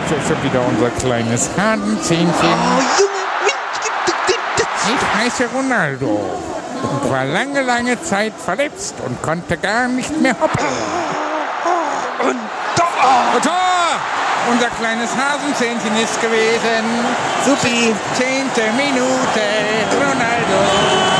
schon wieder unser kleines Hasenzähnchen. Ich heiße Ronaldo und war lange Zeit verletzt und konnte gar nicht mehr hoppen. Und da! Und Tor! Unser kleines Hasenzähnchen ist gewesen. Supi! 10. Minute, Ronaldo.